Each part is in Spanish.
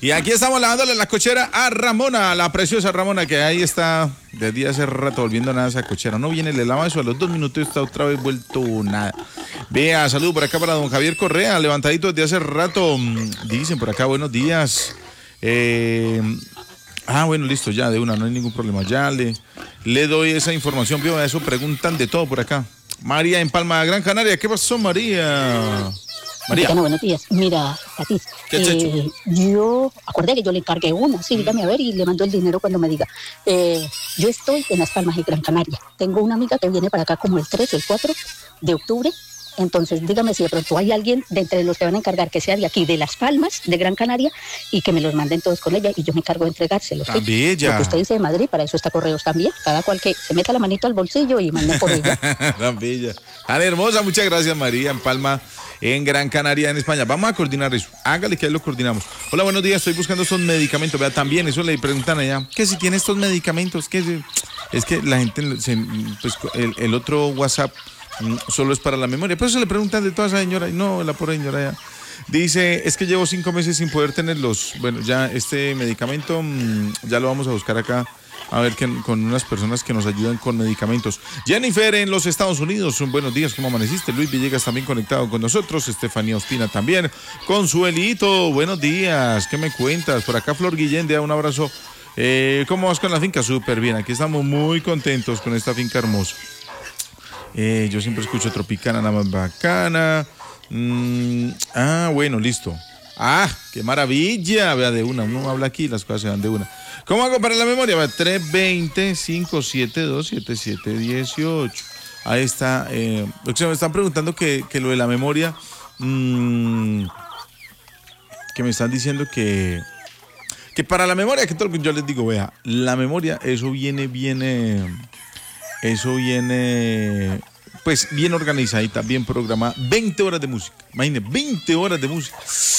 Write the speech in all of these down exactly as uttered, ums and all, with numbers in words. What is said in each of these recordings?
Y aquí estamos lavándole la cochera a Ramona, la preciosa Ramona, que ahí está desde hace rato volviendo nada a esa cochera. No viene, le lava eso a los dos minutos y está otra vez vuelto nada. Vea, saludo por acá para don Javier Correa, levantadito desde hace rato. Dicen por acá, buenos días. Eh, ah, bueno, listo, ya de una, no hay ningún problema. Ya le, le doy esa información. Veo, eso preguntan de todo por acá. María en Palma, Gran Canaria. ¿Qué pasó, María? María. Bueno, buenos días. Mira, Tati, eh, yo, acordé que yo le encargué una, sí, dígame a ver y le mando el dinero cuando me diga. Eh, yo estoy en Las Palmas de Gran Canaria. Tengo una amiga que viene para acá como el tres o el cuatro de octubre. Entonces, dígame si de pronto hay alguien de entre los que van a encargar que sea de aquí, de Las Palmas, de Gran Canaria, y que me los manden todos con ella y yo me encargo de entregárselos. Tan ¿sí? bella. Porque usted dice de Madrid, para eso está Correos también. Cada cual que se meta la manito al bolsillo y mande por ella. Tan bella. Tan hermosa, muchas gracias, María, en Palma, en Gran Canaria, en España. Vamos a coordinar eso. Hágale que ahí lo coordinamos. Hola, buenos días. Estoy buscando estos medicamentos. Vea, también eso le preguntan allá. ¿Qué si tiene estos medicamentos? ¿Qué si? Es que la gente, se, pues el, el otro WhatsApp solo es para la memoria. Por eso le preguntan de toda esa señora. Y no, la pobre señora ya. Dice, es que llevo cinco meses sin poder tenerlos. Bueno, ya este medicamento mmm, ya lo vamos a buscar acá. A ver, que, con unas personas que nos ayudan con medicamentos. Jennifer en los Estados Unidos, un buenos días, ¿cómo amaneciste? Luis Villegas también conectado con nosotros, Estefanía Ospina también, Consuelito, buenos días, ¿qué me cuentas? Por acá Flor Guillén, un abrazo. Eh, ¿Cómo vas con la finca? Súper bien, aquí estamos muy contentos con esta finca hermosa. Eh, yo siempre escucho Tropicana, la más bacana. Mm, ah, bueno, listo. Ah, qué maravilla. Vea, de una, uno habla aquí y las cosas se van de una. ¿Cómo hago para la memoria? Va, tres dos cero, cinco siete dos, siete siete uno ocho. Ahí está. Eh, me están preguntando que, que lo de la memoria, mmm, que me están diciendo que, que para la memoria, que todo lo que yo les digo, vea, la memoria, eso viene, viene, eso viene, pues bien organizadita, bien programada. veinte horas de música. Imagínense, veinte horas de música.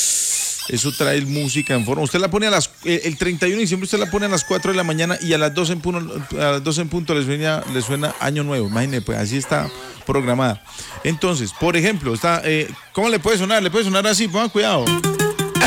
Eso trae música en forma. Usted la pone a las, el treinta y uno de diciembre, usted la pone a las cuatro de la mañana y a las doce en punto, a las doce en punto le suena, le suena Año Nuevo. Imagínese, pues así está programada. Entonces, por ejemplo, está, eh, ¿cómo le puede sonar? Le puede sonar así, pongan cuidado.